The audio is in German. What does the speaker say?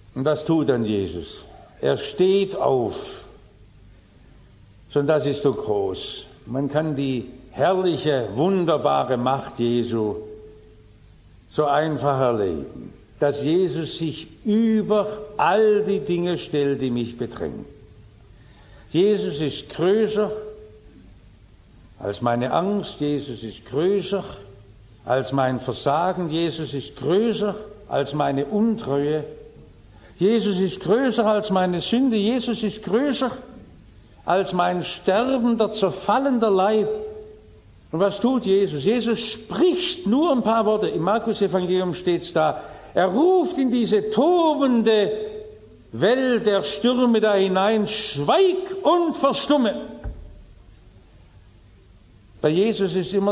Und was tut dann Jesus? Er steht auf. Schon das ist so groß. Man kann die herrliche, wunderbare Macht Jesu so einfach erleben, dass Jesus sich über all die Dinge stellt, die mich bedrängen. Jesus ist größer als meine Angst, Jesus ist größer als mein Versagen, Jesus ist größer als meine Untreue, Jesus ist größer als meine Sünde, Jesus ist größer als mein sterbender, zerfallender Leib. Und was tut Jesus? Jesus spricht nur ein paar Worte. Im Markus-Evangelium steht es da. Er ruft in diese tobende Welt der Stürme da hinein, schweig und verstumme. Bei Jesus ist immer